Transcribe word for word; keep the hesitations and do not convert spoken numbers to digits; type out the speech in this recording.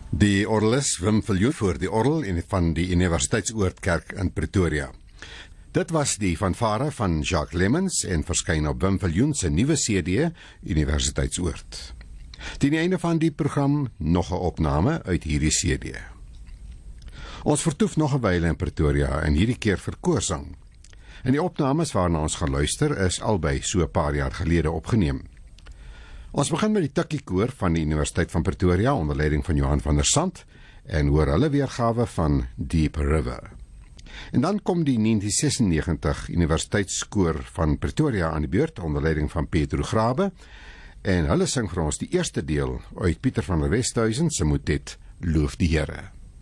Die orgelis Wim Viljoen voor die orgel van die Universiteitsoord Kerk in Pretoria. Dit was die fanfare van Jacques Lemmens en verskyn op Wim Viljoen se nuwe C D Universiteitsoord. Teen die einde van die program nog 'n opname uit hierdie C D. Ons vertoef nog 'n wyle in Pretoria en hierdie keer vir koorsang. En die opnames waarna ons gaan luister is albei so 'n paar jaar gelede opgeneem. Ons begin met die Tikkie Koor van die Universiteit van Pretoria onder leiding van Johan van der Sant en hoor hulle weergawe van Deep River. En dan kom die negentien sesennegentig Universiteitskoor van Pretoria aan die beurt onder leiding van Pedro Grabe en hulle sing vir ons die eerste deel uit Pieter van der Westhuizen se motet Loof die Here.